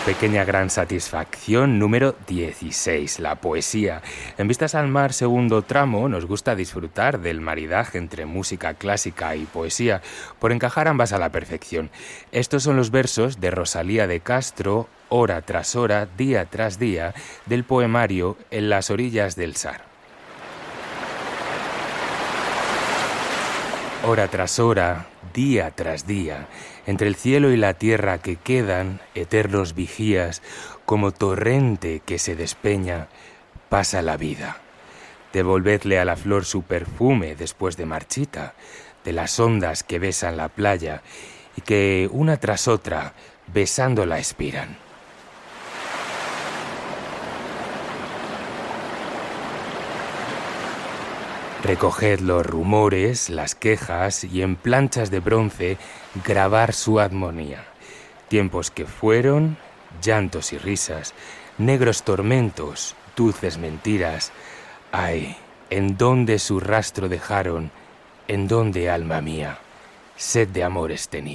Pequeña gran satisfacción número 16, la poesía. En Vistas al Mar, segundo tramo, nos gusta disfrutar del maridaje entre música clásica y poesía, por encajar ambas a la perfección. Estos son los versos de Rosalía de Castro, hora tras hora, día tras día, del poemario En las orillas del Sar. Hora tras hora, día tras día, entre el cielo y la tierra que quedan, eternos vigías, como torrente que se despeña, pasa la vida. Devolvedle a la flor su perfume después de marchita, de las ondas que besan la playa y que, una tras otra, besándola expiran. Recoged los rumores, las quejas y en planchas de bronce grabar su armonía. Tiempos que fueron, llantos y risas, negros tormentos, dulces mentiras. Ay, ¿en dónde su rastro dejaron? ¿En dónde, alma mía, sed de amores tenía?